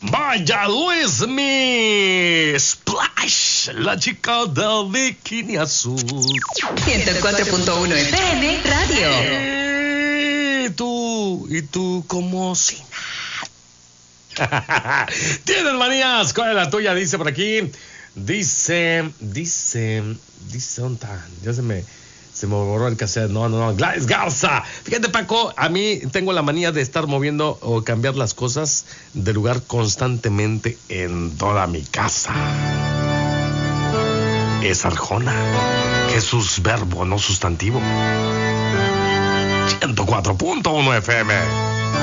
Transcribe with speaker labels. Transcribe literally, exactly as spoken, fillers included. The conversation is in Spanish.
Speaker 1: Vaya Luismi, Splash, la chica del bikini azul.
Speaker 2: ciento cuatro punto uno F M Radio.
Speaker 1: Y tú, y tú como si nada. ¿Tienes manías? ¿Cuál es la tuya? Dice por aquí. Dice, dice, dice, ¿dónde está? Ya se me... Se me borró el cassette. No, no, no. Gladys Garza. Fíjate, Paco, a mí tengo la manía de estar moviendo o cambiar las cosas de lugar constantemente en toda mi casa. Es Arjona. Jesús, verbo, no sustantivo. ciento cuatro punto uno F M.